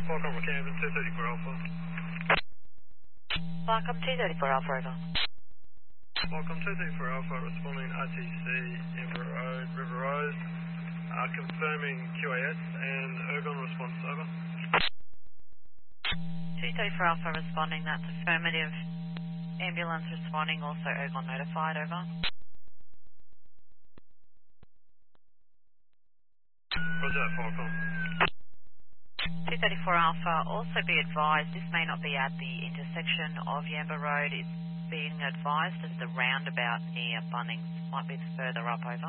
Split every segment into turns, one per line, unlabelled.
Welcome, Camden 234 Alpha.
Welcome 234 Alpha, over.
Welcome 234 Alpha, responding RTC, Amber Road, River Road, confirming QAS and Ergon response, over.
234 Alpha responding, that's affirmative. Ambulance responding, also Ergon notified, over.
Roger that, Falcon.
234 Alpha, also be advised this may not be at the intersection of Yamba Road. It's being advised as the roundabout near Bunnings. Might be further up, over.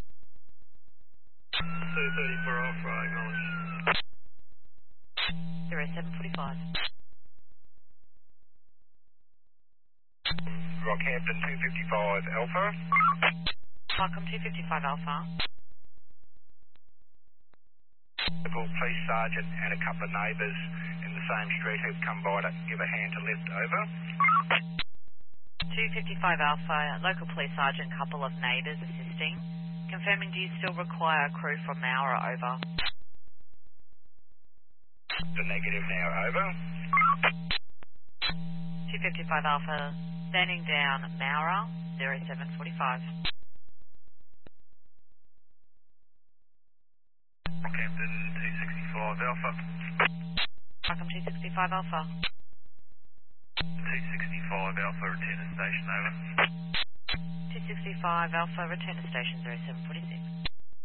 234 Alpha, acknowledge.
0745.
Rockhampton 255 Alpha.
Welcome 255 Alpha.
Local police sergeant and a couple of neighbours in the same street who've come by to give a hand to lift, over.
255 Alpha, local police sergeant, couple of neighbours assisting. Confirming, do you still require a crew from Maurer, over?
The negative now, over.
255 Alpha, standing down Maurer, 0745.
Rockhampton 265 Alpha.
Welcome 265 Alpha.
265 Alpha, return to station, over.
265 Alpha, return to station 0746.